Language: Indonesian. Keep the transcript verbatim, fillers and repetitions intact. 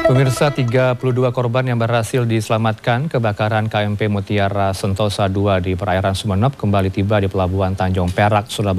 Pemirsa, tiga puluh dua korban yang berhasil diselamatkan kebakaran K M P Mutiara Sentosa dua di perairan Sumeneb kembali tiba di Pelabuhan Tanjung Perak, Surabaya.